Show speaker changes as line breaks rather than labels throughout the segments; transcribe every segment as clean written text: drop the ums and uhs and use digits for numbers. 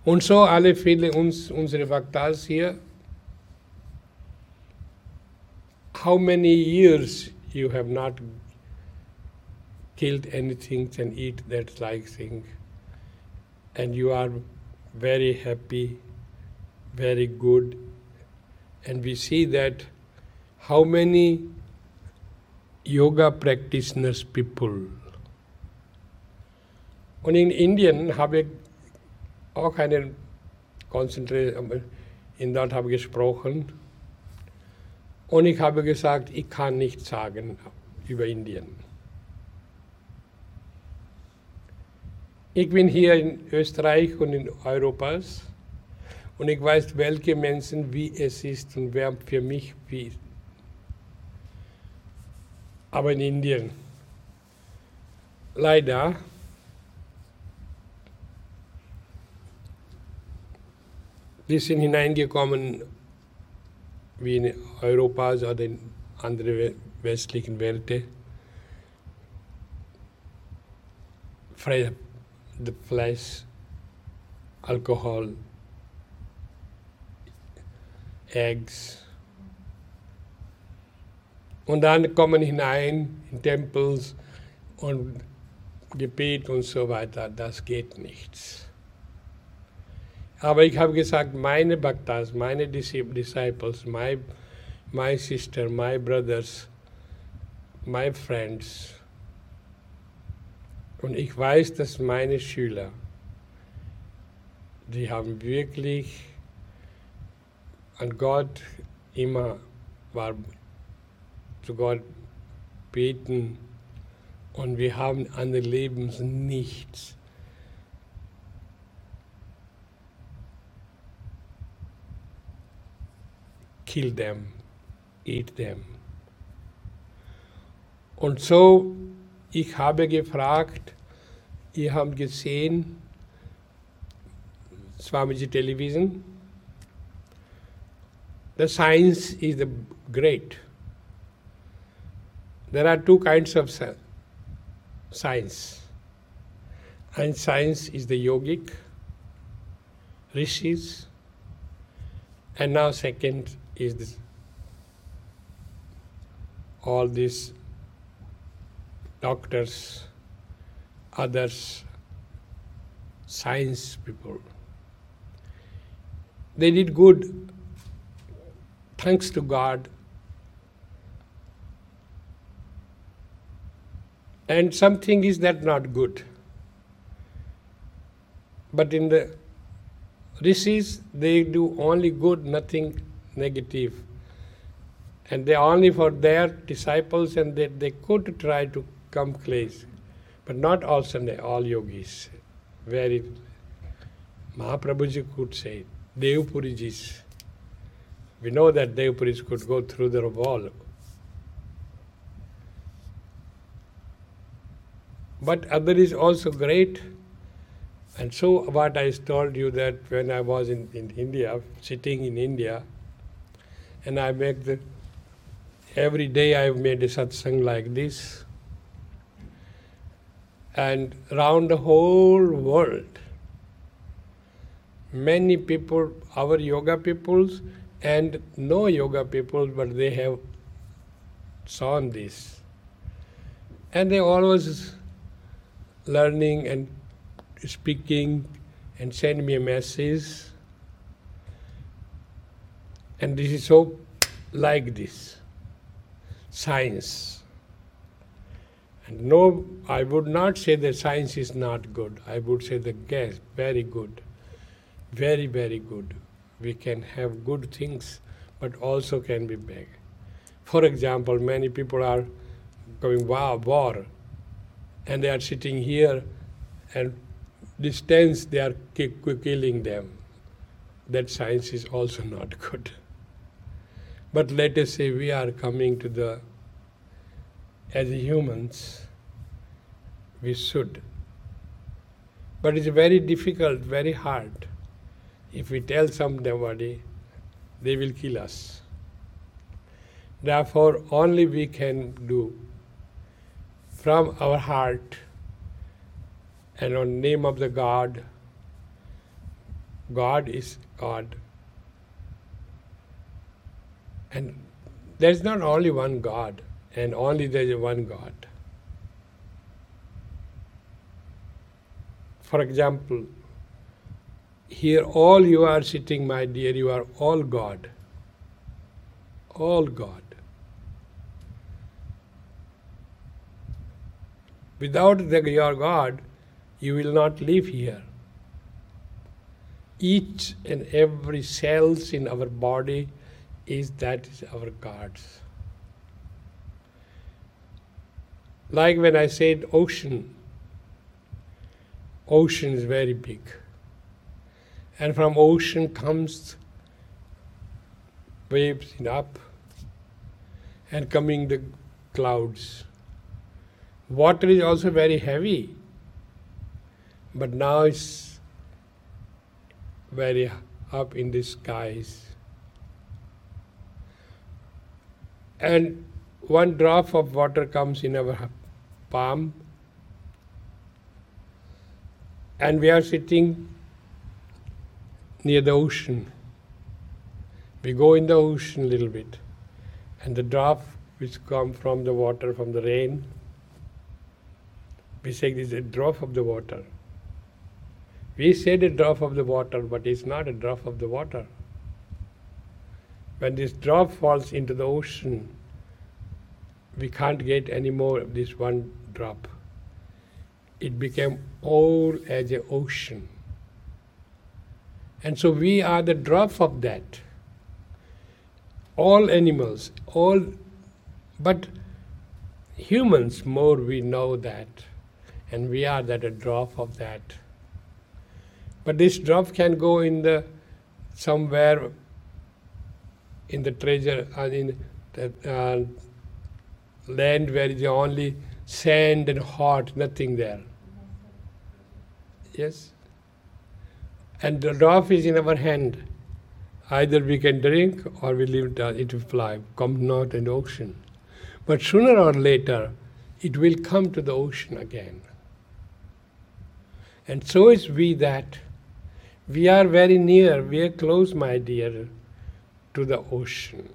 Und so alle viele unsere Vaktas hier, how many years you have not killed anything and eat that like thing, and you are very happy, very good, and we see that how many yoga practitioners people. Und in Indien habe ich auch einen in dort habe ich gesprochen und ich habe gesagt, ich kann nichts sagen über Indien. Ich bin hier in Österreich und in Europa und ich weiß, welche Menschen, wie es ist und wer für mich wie. Aber in Indien, leider, wir sind hineingekommen wie in Europa oder in andere westlichen Welten. The flesh, alcohol, eggs. Und dann kommen hinein in Tempels und Gebet und so weiter. Das geht nichts. Aber ich habe gesagt, meine Bhaktas, meine Disciples, my sister, my brothers, my friends, und ich weiß, dass meine Schüler, die haben wirklich an Gott immer zu Gott beten und wir haben an den Lebens nichts. Kill them, eat them. Und so, ich habe gefragt, ihr habt gesehen, Swamiji Television, the science is great. There are two kinds of science. And science is the yogic, rishis, and now second is this, all these doctors, others, science people. They did good, thanks to God. And something is that not good. But in the rishis, they do only good, nothing negative. And they only for their disciples, and they could try to come close. But not also all yogis. Very, Mahaprabhuji could say, Devpurijis. We know that Devpuris could go through the wall. But other is also great. And so what I told you that when I was in India, sitting in India, and I make every day I made a satsang like this. And around the whole world, many people, our yoga peoples and no yoga people, but they have seen this. And they always learning and speaking and send me a message. And this is so like this, science. And no, I would not say that science is not good. I would say that yes, very good, very, very good. We can have good things, but also can be bad. For example, many people are going, wow, war, and they are sitting here, and distance they are killing them. That science is also not good. But let us say we are coming to as humans, we should. But it's very difficult, very hard. If we tell somebody, they will kill us. Therefore, only we can do from our heart and on name of the God, God is God. And there's not only one God, and only there is one God. For example, here all you are sitting, my dear, you are all God. All God. Without your God, you will not live here. Each and every cells in our body is our gods. Like when I said ocean is very big. And from ocean comes waves up and coming the clouds. Water is also very heavy, but now it's very up in the skies. And one drop of water comes in our palm, and we are sitting near the ocean. We go in the ocean a little bit, and the drop which come from the water, from the rain, we say this is a drop of the water. We said a drop of the water, but it's not a drop of the water. When this drop falls into the ocean, we can't get any more of this one drop. It became all as an ocean. And so we are the drop of that. All animals, but humans more we know that. And we are that a drop of that. But this drop can go in somewhere in the treasure, in the land where is only sand and hot, nothing there. Yes? And the drop is in our hand. Either we can drink or we leave it to fly, come not in the ocean. But sooner or later, it will come to the ocean again. And so is we that. We are very near, we are close, my dear, to the ocean.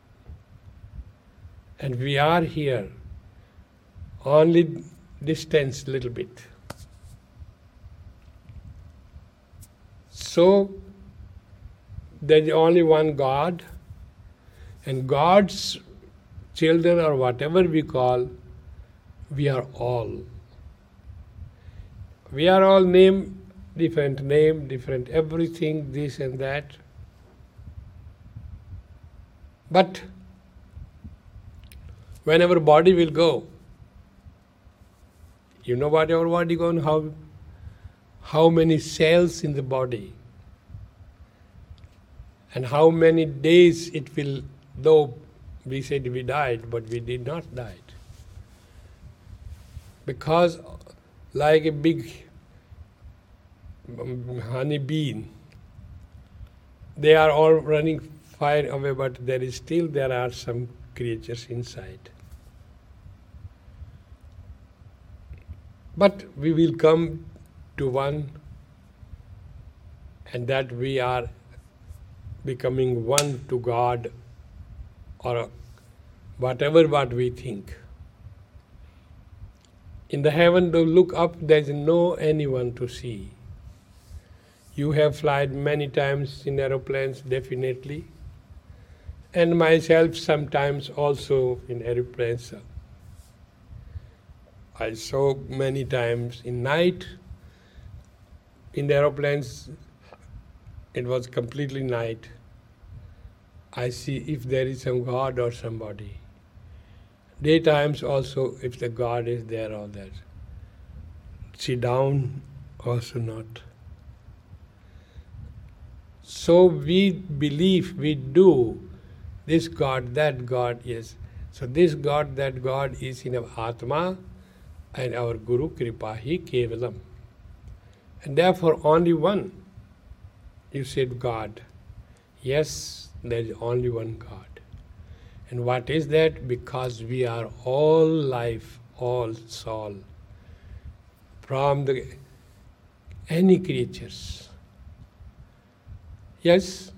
And we are here, only distance little bit. So, there is only one God, and God's children or whatever we call, we are all. We are all different name, different everything, this and that. But when our body will go, you know what our body goes, how many cells in the body, and how many days it will, though we said we died, but we did not die. Because like a big honey bean, they are all running far away, but there are some creatures inside. But we will come to one, and that we are becoming one to God, or whatever what we think. In the heaven, to look up, there is no anyone to see. You have flown many times in aeroplanes, definitely. And myself sometimes also in aeroplanes. I saw many times in night. In the aeroplanes, it was completely night. I see if there is some God or somebody. Daytimes also, if the God is there or that. Sit down, also not. So we believe, we do, this God, that God, yes. So this God, that God is in our Atma and our Guru Kripahi Kevalam. And therefore only one. You said God. Yes, there is only one God. And what is that? Because we are all life, all soul. From any creatures. Yes,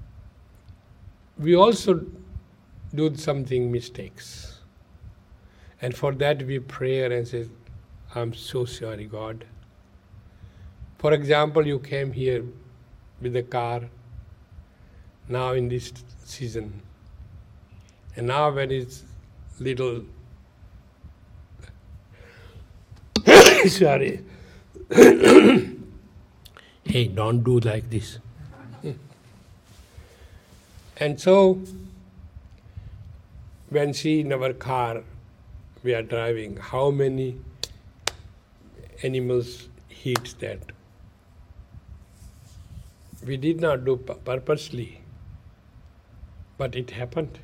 we also do something mistakes. And for that we pray and say, I'm so sorry, God. For example, you came here with a car now in this season. And now when it's little sorry. Hey, don't do like this. And so when see in our car we are driving, how many animals hit that? We did not do purposely, but it happened.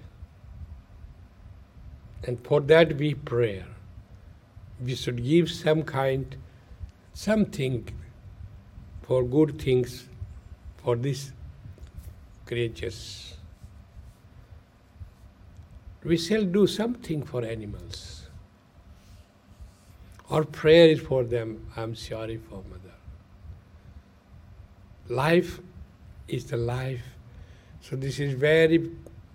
And for that we pray. We should give something for good things for these creatures. We shall do something for animals. Our prayer is for them, I'm sorry for mother. Life is the life. So this is very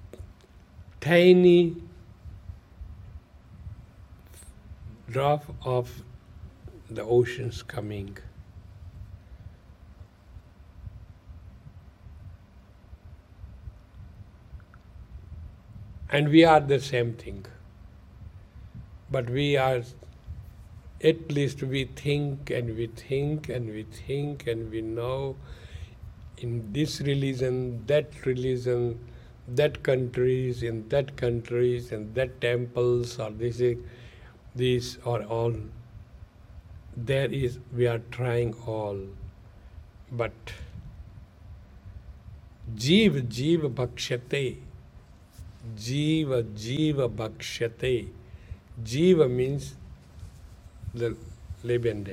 tiny drop of the oceans coming. And we are the same thing. But we are, at least we think and we think and we think and we know in this religion, that countries, in that countries, and that temples, or these are all, we are trying all. But Jeev bhakshate. Jiva bhakshate. Jiva means the lebende.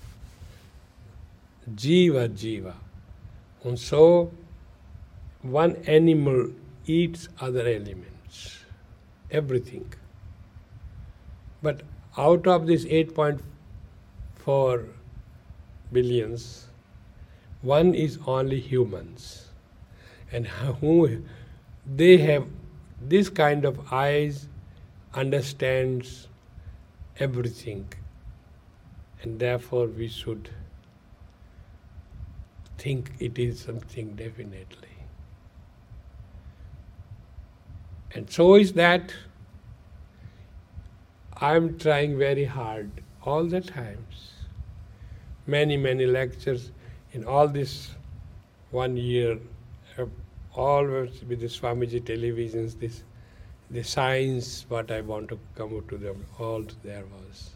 Jiva. And so one animal eats other elements, everything. But out of this 8.4 billions, one is only humans. And who they have this kind of eyes, understands everything. And therefore we should think it is something definitely. And so is that I'm trying very hard all the times. Many lectures in all this 1 year, always with the Swamiji televisions, the science, what I want to come out to them, all there was.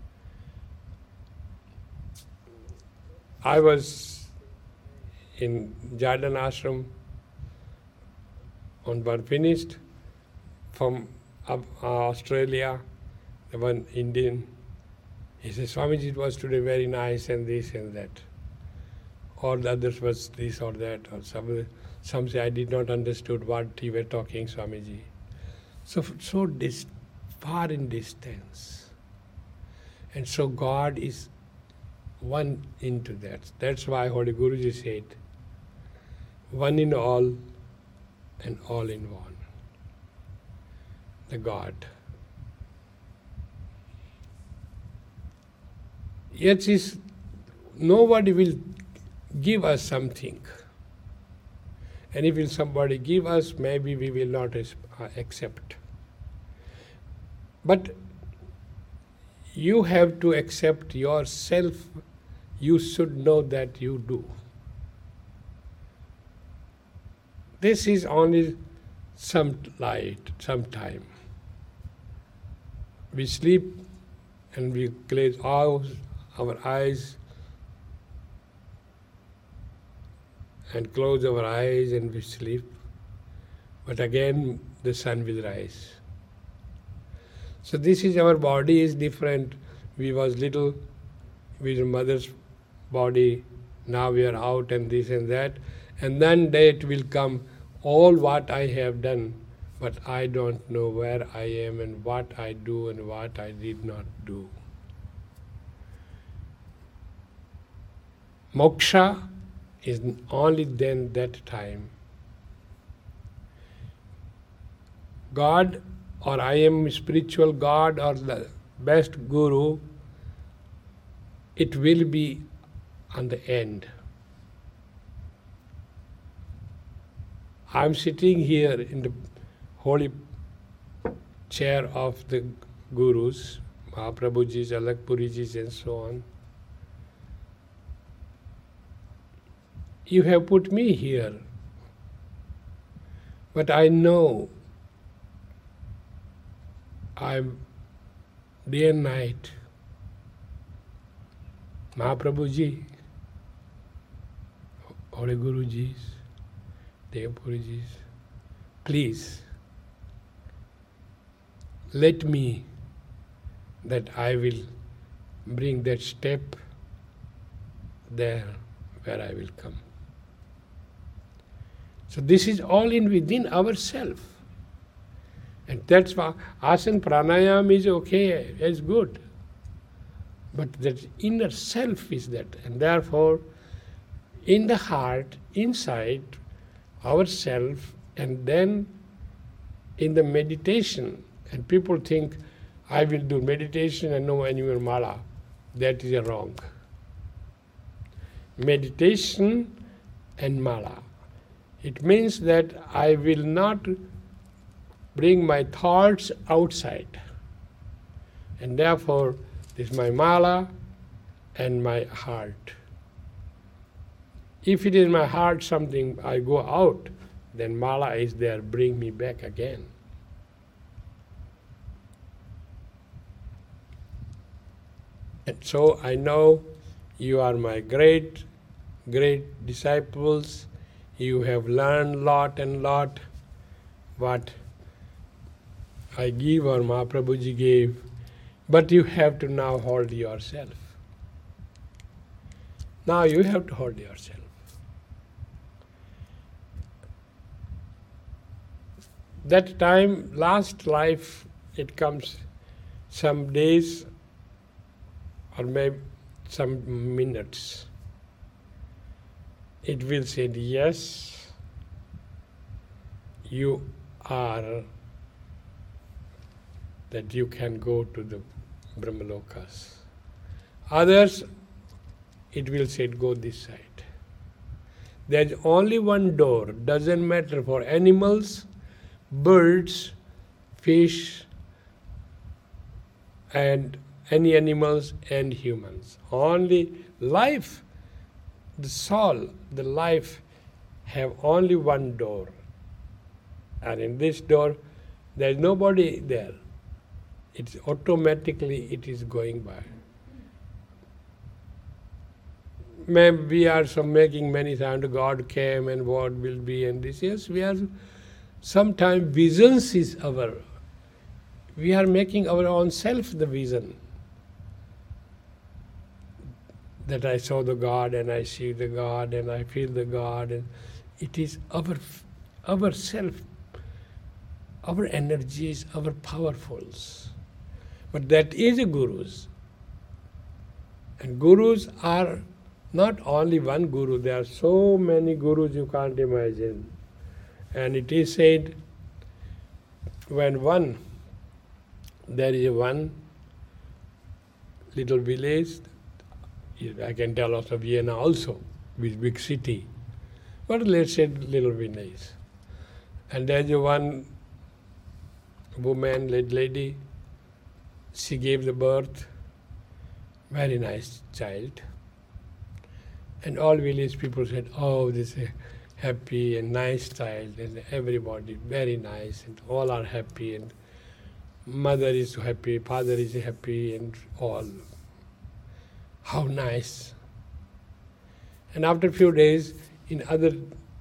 I was in Jardin Ashram on one finished from Australia, the one Indian. He said, Swamiji, it was today very nice and this and that. All the others was this or that, or some say I did not understood what you were talking, Swamiji. So far in distance. And so God is one into that. That's why Holy Guruji said, one in all and all in one. The God. Yet nobody will give us something. And if somebody give us, maybe we will not accept. But you have to accept yourself. You should know that you do. This is only some light, some time. We sleep and we close our eyes and close our eyes and we sleep. But again the sun will rise. So this is our body is different. We was little with mother's body, now we are out and this and that. And then date will come, all what I have done, but I don't know where I am and what I do and what I did not do. Moksha is only then that time. God, or I am spiritual God, or the best guru, it will be on the end. I'm sitting here in the holy chair of the gurus, Mahaprabhuji's, Alakpuriji's, and so on. You have put me here, but I know I'm day and night. Mahaprabhuji, Holy Guruji's, Devapuriji's, please let me that I will bring that step there where I will come. So this is all in within ourselves. And that's why asana pranayam is okay, it's good. But that inner self is that. And therefore, in the heart, inside ourself, and then in the meditation, and people think, I will do meditation and no animal mala. That is wrong. Meditation and mala. It means that I will not bring my thoughts outside. And therefore, this is my mala and my heart. If it is my heart something I go out, then mala is there, bring me back again. And so I know you are my great, great disciples. You have learned lot and lot what I give or Mahaprabhuji gave. But you have to now hold yourself. Now you have to hold yourself. That time, last life, it comes some days or maybe some minutes. It will say, yes, you are, that you can go to the Brahmalokas. Others, it will say, go this side. There's only one door, doesn't matter for animals, birds, fish, and any animals and humans. Only life, the soul, the life have only one door. And in this door, there is nobody there. It's automatically it is going by. Maybe we are making many times God came and what will be and this. Yes, we are sometimes visions is our. We are making our own self the vision. That I saw the God and I see the God and I feel the God, and it is our self, our energies, our powerfuls. But that is a gurus. And gurus are not only one guru, there are so many gurus you can't imagine. And it is said, when there is one little village, I can tell also Vienna also, with big city, but let's say little village. And there is one woman, lady, she gave the birth, very nice child. And all village people said, oh, this is a happy and nice child, and everybody very nice, and all are happy, and mother is happy, father is happy, and all. How nice. And after a few days, in other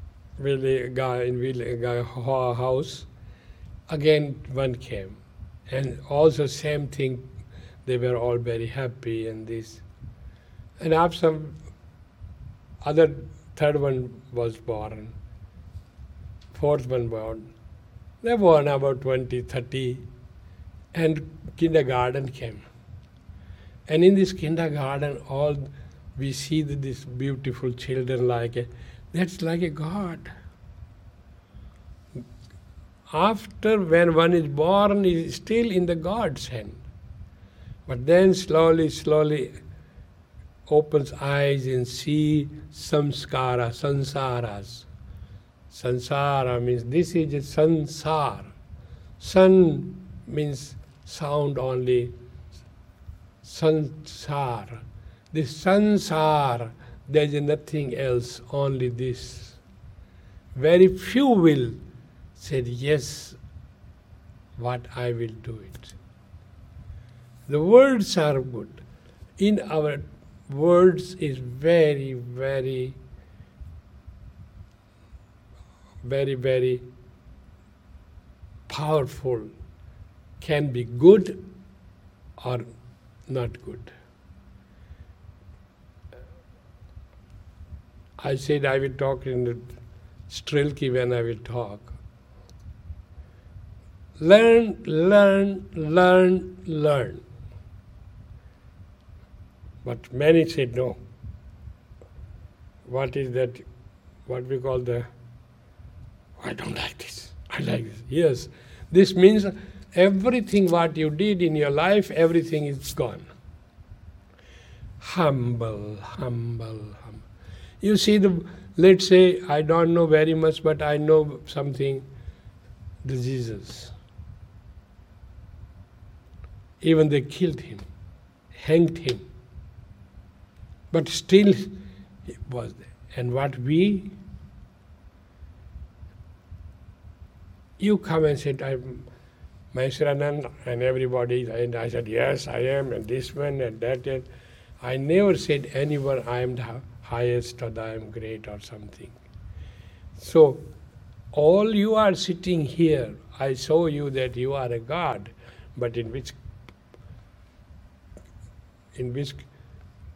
house, again one came. And also same thing, they were all very happy and this. And after some other third one was born, fourth one born. They were born about 20, 30, and kindergarten came. And in this kindergarten, all we see these beautiful children that's like a God. After when one is born, is still in the God's hand. But then slowly opens eyes and see sansaras. Sansara means this is a sansar. San means sound only. Sansar. This sansar, there is nothing else, only this. Very few will say, yes, what I will do it. The words are good. In our words is very, very, very, very powerful. Can be good or not good. I said I will talk in the Strilki when I will talk. Learn, learn, learn, learn. But many said no. What is that? What we call I don't like this. I like this. Yes. This means everything what you did in your life, everything is gone. Humble, humble, humble. You see, let's say, I don't know very much, but I know something, the Jesus. Even they killed him, hanged him. But still, he was there. And what you come and said, I'm Maheshwaranand and everybody, and I said, yes, I am, and this one and that. And I never said anyone, I am the highest or I am great or something. So, all you are sitting here, I show you that you are a God, but in which